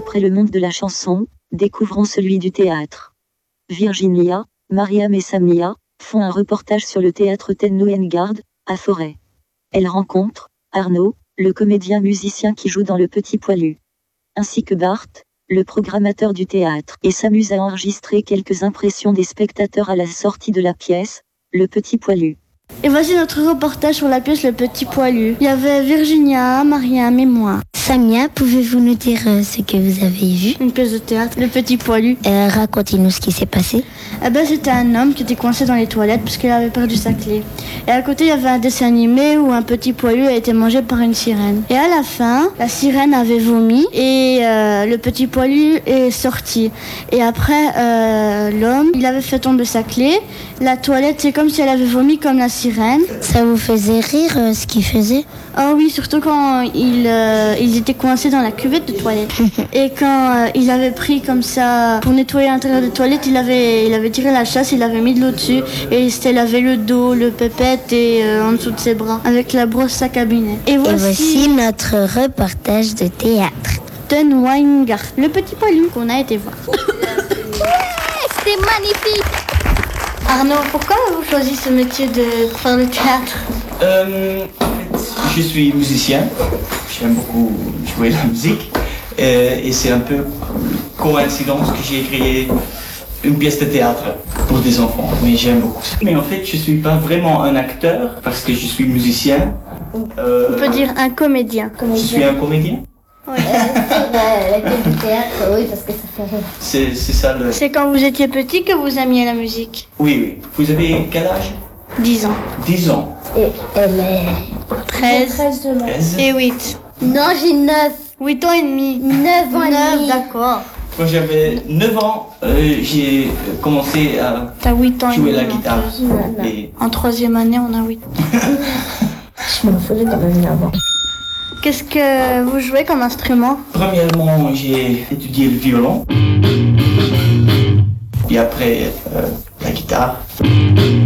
après le monde de la chanson, découvrons celui du théâtre. Virginia, Mariam et Samia font un reportage sur le théâtre Ten Noengard, à Forêt. Elles rencontrent Arnaud, le comédien musicien qui joue dans Le Petit Poilu, ainsi que Bart, le programmateur du théâtre, et s'amusent à enregistrer quelques impressions des spectateurs à la sortie de la pièce, Le Petit Poilu. Et voici notre reportage sur la pièce Le Petit Poilu. Il y avait Virginia, Mariam et moi. Samia, pouvez-vous nous dire ce que vous avez vu? Une pièce de théâtre, Le Petit Poilu. Racontez-nous ce qui s'est passé. C'était un homme qui était coincé dans les toilettes parce qu'il avait perdu sa clé. Et à côté, il y avait un dessin animé où un petit poilu a été mangé par une sirène. Et à la fin, la sirène avait vomi et le petit poilu est sorti. Et après, l'homme, il avait fait tomber sa clé. La toilette, c'est comme si elle avait vomi comme la sirène. Ça vous faisait rire ce qu'il faisait? Ah oui, surtout quand ils étaient coincés dans la cuvette de toilette. Et quand il avait pris comme ça pour nettoyer l'intérieur des toilettes, il avait tiré la chasse, il avait mis de l'eau dessus et il s'était lavé le dos, le pépette et en dessous de ses bras avec la brosse à cabinet. Et voici notre reportage de théâtre. Ten Noengard, Le Petit Poilu qu'on a été voir. Ouais, c'était magnifique. Arnaud, pourquoi avez-vous choisi ce métier de faire le théâtre? Je suis musicien, j'aime beaucoup jouer la musique et c'est un peu coïncidence que j'ai créé une pièce de théâtre pour des enfants, mais j'aime beaucoup. Mais en fait, je ne suis pas vraiment un acteur parce que je suis musicien. On peut dire un comédien. Je suis un comédien? Oui, la pièce du théâtre, oui, parce que ça fait rire. C'est ça le... C'est quand vous étiez petit que vous aimiez la musique? Oui. Vous avez quel âge? 10 ans. 10 ans. Et elle est... 13 et 8. Non, j'ai 9. 8 ans et demi. 9 ans et demi. D'accord. Quand j'avais 9 ans, j'ai commencé à T'as 8 ans jouer et la demi. guitare. Et... En 3e année, on a 8 ans. Je m'en foutais de revenir avant. Qu'est-ce que vous jouez comme instrument? Premièrement, j'ai étudié le violon. Et après, la guitare.